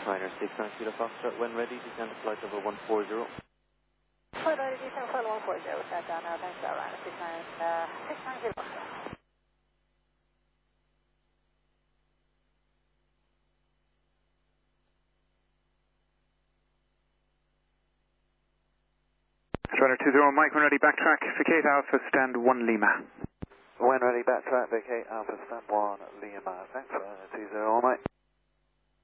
Ryder 69 Kilo Foxtrot, when ready, descend to flight level 140. Flight ready, descend flight level 140, set down now, thanks, Ryder 69 Kilo Foxtrot. Ryder 20 Mike, when ready, backtrack, vacate Alpha, stand 1 Lima. When ready, backtrack, vacate Alpha, stand 1 Lima, thanks, Ryder 20 Mike.